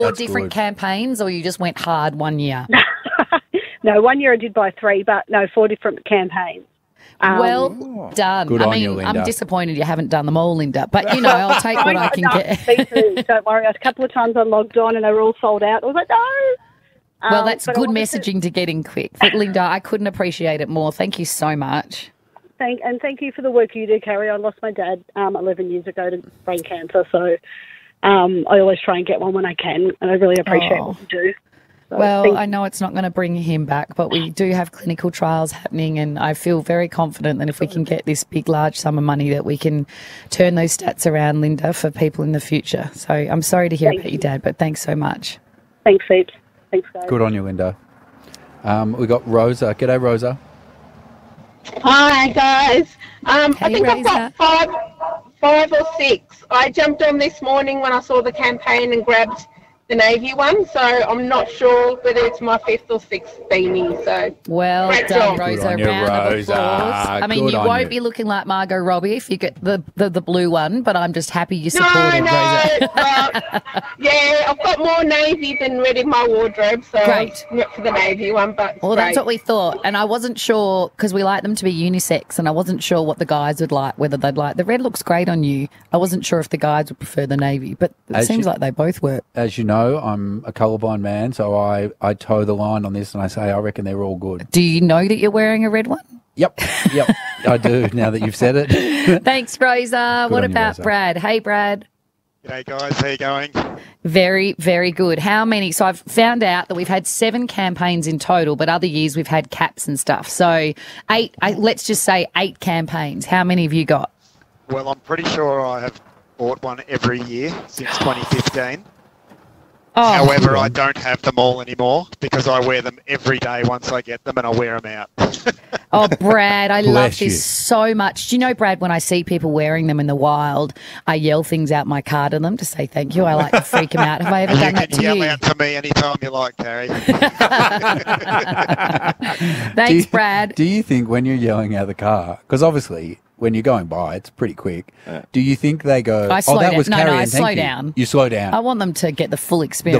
4 different campaigns, or you just went hard one year? No, 1 year I did buy 3, but no, 4 different campaigns. Well done. Good on you, Linda. I'm disappointed you haven't done them all, Linda. But, I'll take what I can get. Me too. Don't worry. A couple of times I logged on and they were all sold out. I was like, no. Well, that's good messaging to get in quick. But, Linda, I couldn't appreciate it more. Thank you so much. Thank you for the work you do, Carrie. I lost my dad 11 years ago to brain cancer, so I always try and get one when I can, and I really appreciate what you do. So well, I know it's not going to bring him back, but we do have clinical trials happening, and I feel very confident that if we can get this big, large sum of money, that we can turn those stats around, Linda, for people in the future. So I'm sorry to hear about your dad, but thanks so much. Thanks, heaps. Thanks, guys. Good on you, Linda. We got Rosa. G'day, Rosa. Hi, guys. I think Rosa. I've got five or six. I jumped on this morning when I saw the campaign and grabbed the navy one, so I'm not sure whether it's my 5th or 6th beanie. So well great done, job. Rosa. Good on you, Round of Rosa. applause. I mean, Good you on won't you. be looking like Margot Robbie if you get the blue one, but I'm just happy you No, supported Rosa. yeah, I've got more navy than red in my wardrobe, so Great. I went for the navy one. But it's Well, that's great. what we thought, and I wasn't sure because we like them to be unisex, and I wasn't sure what the guys would like, whether they'd like the red looks great on you. I wasn't sure if the guys would prefer the navy, but it seems like they both work. As you know, I'm a colourblind man, so I toe the line on this and I say I reckon they're all good. Do you know that you're wearing a red one? Yep, I do, now that you've said it. Thanks, Rosa. What on you, about Rosa. Brad? Hey, Brad. G'day guys, how you going? Very, very good. How many? So I've found out that we've had 7 campaigns in total, but other years we've had caps and stuff. So let's just say 8 campaigns. How many have you got? Well, I'm pretty sure I have bought one every year since 2015. Oh, However, I don't have them all anymore because I wear them every day once I get them and I wear them out. Oh, Brad, I love Bless this you. so much. Do you know, Brad, when I see people wearing them in the wild, I yell things out my car to them to say thank you. I like to freak them out. Have I ever You done that can to yell you? out to me anytime you like, Carrie. Thanks, Brad. Do you think when you're yelling out of the car, because obviously when you're going by, it's pretty quick, do you think they go, I slow that down. was No, Carrie I and thank slow you." down. You slow down. I want them to get the full experience.